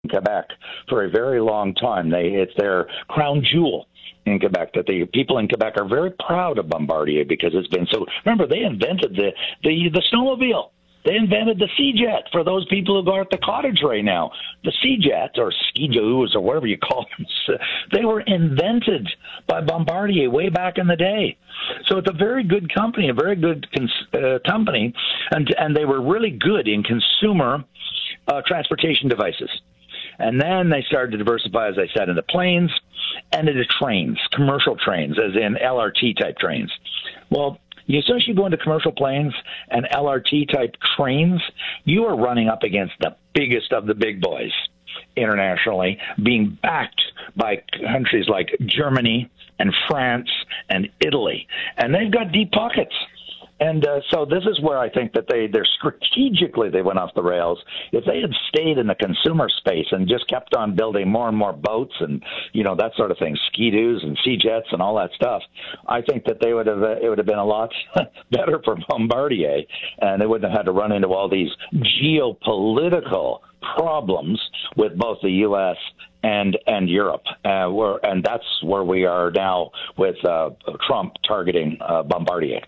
Quebec for a very long time. It's their crown jewel in Quebec, that the people in Quebec are very proud of Bombardier because it's been so. Remember, they invented the snowmobile. They invented the Sea-Jet for those people who go at the cottage right now. The Sea-Jet, or Ski-Doos, or whatever you call them, they were invented by Bombardier way back in the day. So it's a very good company, a very good company, and they were really good in consumer transportation devices. And then they started to diversify, as I said, into planes and into trains, commercial trains, as in LRT-type trains. Well, as soon as you go into commercial planes and LRT-type trains, you are running up against the biggest of the big boys internationally, being backed by countries like Germany and France and Italy. And they've got deep pockets. And so this is where I think that they're strategically they went off the rails. If they had stayed in the consumer space and just kept on building more and more boats and that sort of thing, Ski-Doos and Sea-Jets and all that stuff, I think that it would have been a lot better for Bombardier, and they wouldn't have had to run into all these geopolitical problems with both the U.S. and Europe, and that's where we are now with Trump targeting Bombardier.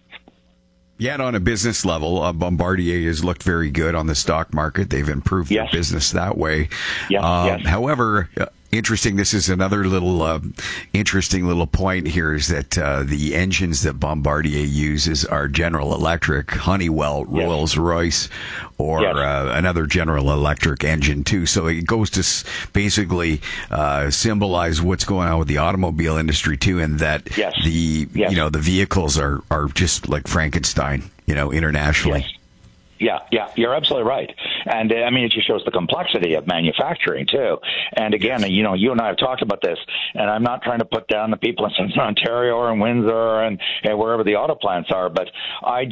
Yeah, and on a business level, Bombardier has looked very good on the stock market. They've improved their business that way. Yes. However, interesting, this is another little interesting little point here, is that the engines that Bombardier uses are General Electric, Honeywell, Rolls-Royce, or another General Electric engine too. So it goes to basically symbolize what's going on with the automobile industry too, and that the vehicles are just like Frankenstein, internationally. Yes. Yeah, you're absolutely right. And it just shows the complexity of manufacturing too. And again, you and I have talked about this, and I'm not trying to put down the people in Ontario or in Windsor and wherever the auto plants are, but I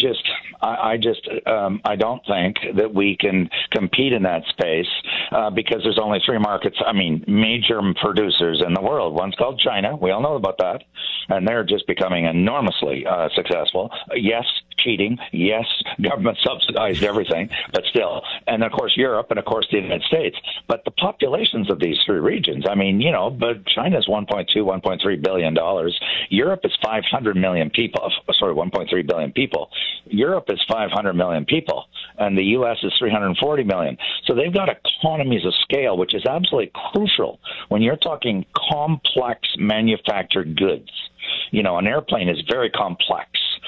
don't think that we can compete in that space because there's only three markets, major producers in the world. One's called China. We all know about that. And they're just becoming enormously successful. Yes, cheating. Yes, government subsidized everything, but still. And of course Europe, and of course the United States. But the populations of these three regions, but China's $1.3 billion. Europe is 500 million people. Sorry, 1.3 billion people. Europe is 500 million people, and the U.S. is 340 million. So they've got economies of scale, which is absolutely crucial when you're talking complex manufactured goods. An airplane is very complex.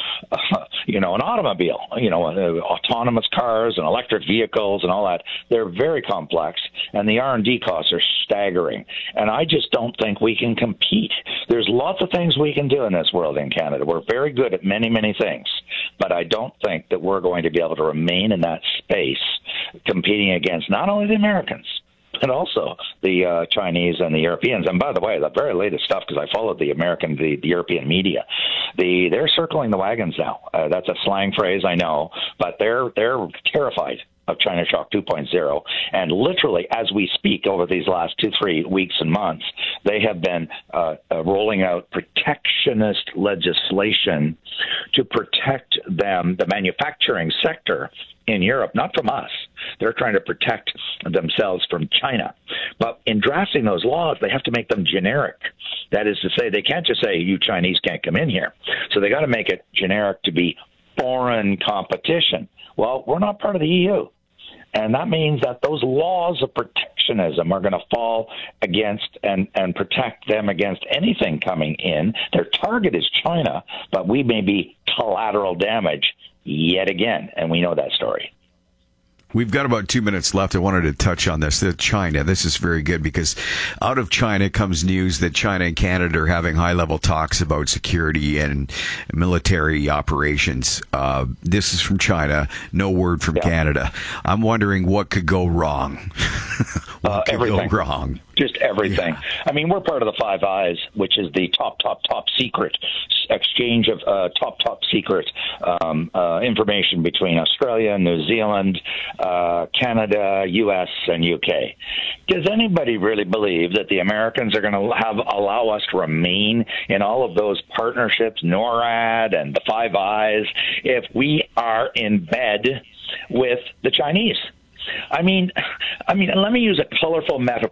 An automobile, autonomous cars and electric vehicles and all that, they're very complex, and the R&D costs are staggering. And I just don't think we can compete. There's lots of things we can do in this world in Canada. We're very good at many, many things, but I don't think that we're going to be able to remain in that space competing against not only the Americans, and also the Chinese and the Europeans. And by the way, the very latest stuff, because I followed the European media, they're circling the wagons now. That's a slang phrase, I know, but they're terrified of China Shock 2.0. And literally, as we speak, over these last 2-3 weeks and months, they have been rolling out protectionist legislation to protect the manufacturing sector in Europe, not from us. They're trying to protect themselves from China. But in drafting those laws, they have to make them generic. That is to say, they can't just say, you Chinese can't come in here. So they got to make it generic to be foreign competition. Well, we're not part of the EU. And that means that those laws of protectionism are going to fall against and protect them against anything coming in. Their target is China, but we may be collateral damage yet again, and we know that story. We've got about 2 minutes left. I wanted to touch on this. China. This is very good because out of China comes news that China and Canada are having high-level talks about security and military operations. This is from China. No word from Canada. I'm wondering what could go wrong. What could everything. go wrong? Just everything. Yeah. We're part of the Five Eyes, which is the top secret exchange of top secret information between Australia, New Zealand, Canada, U.S., and U.K. Does anybody really believe that the Americans are going to allow us to remain in all of those partnerships, NORAD and the Five Eyes, if we are in bed with the Chinese? I mean, let me use a colorful metaphor